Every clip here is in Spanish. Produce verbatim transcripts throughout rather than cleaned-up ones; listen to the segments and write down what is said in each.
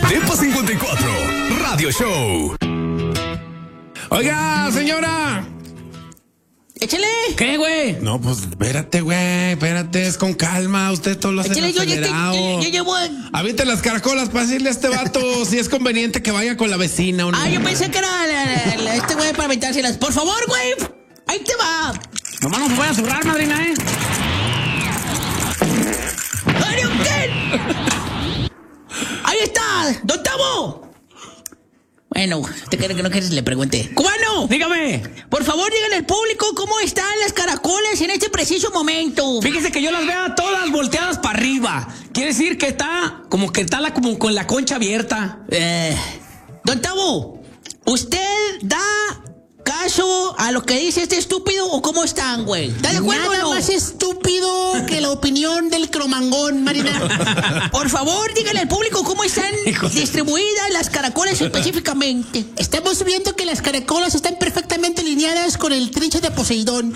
Depa cincuenta y cuatro, Radio Show. Oiga, señora. Échale. ¿Qué, güey? No, pues espérate, güey, espérate, es con calma, usted todo lo hace Échale, yo ya acelerado. te- yo- yo llevo- Aviente las caracolas para decirle a este vato si es conveniente que vaya con la vecina o no. Ah, yo pensé que era la- la- la- este güey para aventárselas. Por favor, güey. Ahí te va. Nomás no se vaya a zurrar, madrina, ¿eh? ¡Ariuken! Ahí está, don Tavo. Bueno, ¿te quiere que no quieres le pregunte? ¡Cubano! Dígame. Por favor, díganle al público cómo están las caracolas en este preciso momento. Fíjese que yo las veo todas volteadas para arriba. Quiere decir que está como que está la, como con la concha abierta. Eh, don Tavo, ¿usted da caso a lo que dice este estúpido o cómo están, güey? ¿Está de acuerdo Nada o no? más estúpido que la opinión del cromangón, Marina. Por favor, díganle al público cómo están distribuidas las caracolas específicamente. Estamos viendo que las caracolas están perfectamente alineadas con el trinche de Poseidón.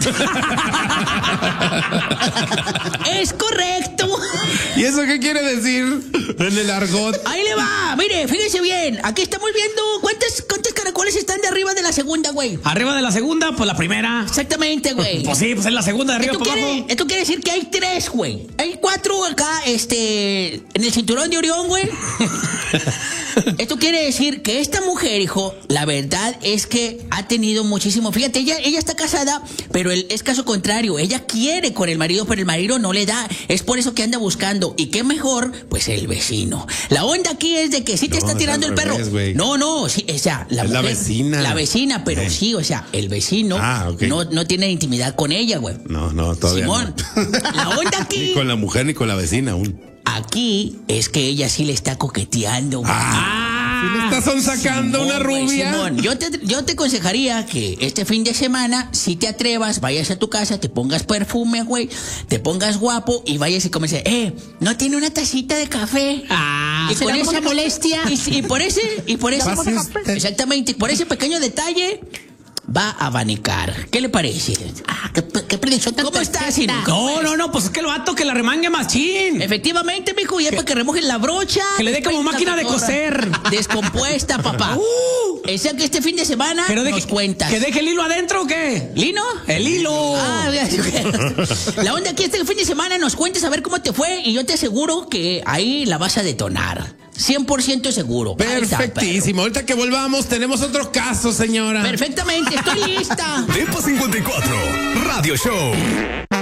Es correcto. ¿Y eso qué quiere decir en el argot? Ahí le va. Mire, fíjese bien. Aquí estamos viendo cuántas, cuántas caracolas están de arriba de la segunda, güey. Arriba de la segunda, pues la primera. Exactamente, güey. Pues sí, pues es la segunda de arriba Esto para quiere, abajo. esto quiere decir que hay tres, güey. Hay cuatro acá, este, en el cinturón de Orión, güey. Esto quiere decir que esta mujer, hijo, la verdad es que ha tenido muchísimo. Fíjate, ella, ella está casada, pero el, es caso contrario. Ella quiere con el marido, pero el marido no le da. Es por eso que anda buscando. ¿Y qué mejor? Pues el vecino. La onda aquí es de que sí te No, está es tirando al el perro. revés, güey. No, no, sí, o sea, la Es la mujer- vecina. La vecina, pero Eh. sí, o sea, el vecino Ah, ok. no, no tiene intimidad con ella, güey. No, no, todavía Simón, no. la onda aquí, Ni con la mujer ni con la vecina aún. aquí es que ella sí le está coqueteando, güey. Ah, si le estás sacando Simón, una güey, rubia. Simón, yo te, yo te aconsejaría que este fin de semana, si te atrevas, vayas a tu casa, te pongas perfume, güey, te pongas guapo y vayas y comiences, eh, ¿no tiene una tacita de café? Ah, Y ¿será una molestia? Y, y por ese, y por ese, Pase usted. exactamente, por ese pequeño detalle, va a abanicar. ¿Qué le parece? Ah, qué, qué predicción tan ¿Cómo estás, perfecta. Sino? No, no, no, pues es que el vato que la remangue más chin. Efectivamente, mijo, ya para que remojen la brocha. Que le dé como Después máquina la de cotorra. coser. Descompuesta, papá. Uh. O sea que este fin de semana Pero nos deje, cuentas. ¿Que deje el hilo adentro o qué? ¿Lino? El hilo. Ah, ya. La onda aquí este fin de semana nos cuentes a ver cómo te fue y yo te aseguro que ahí la vas a detonar. cien por ciento seguro. Ahí está, Perfectísimo. Ahorita que volvamos, tenemos otro caso, señora. perro. Perfectamente, estoy lista. Depa cincuenta y cuatro, Radio Show.